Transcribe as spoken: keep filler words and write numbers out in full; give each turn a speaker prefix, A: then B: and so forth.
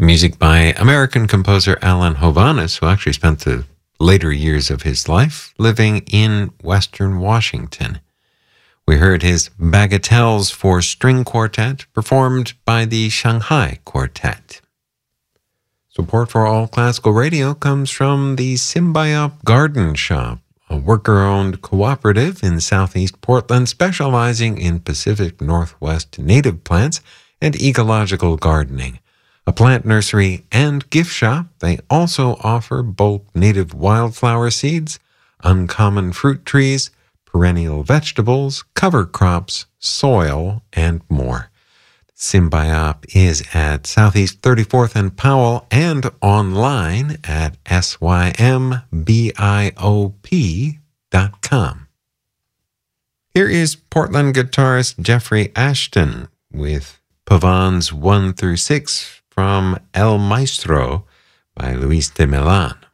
A: Music by American composer Alan Hovhaness, who actually spent the later years of his life living in Western Washington. We heard his Bagatelles for String Quartet, performed by the Shanghai Quartet. Support for All Classical Radio comes from the Symbiop Garden Shop, a worker-owned cooperative in southeast Portland specializing in Pacific Northwest native plants and ecological gardening. A plant nursery and gift shop, they also offer bulk native wildflower seeds, uncommon fruit trees, perennial vegetables, cover crops, soil, and more. Symbiop is at Southeast thirty-fourth and Powell and online at S Y M B I O P dot com. Here is Portland guitarist Jeffrey Ashton with Pavans one through six from El Maestro by Luis de Milan.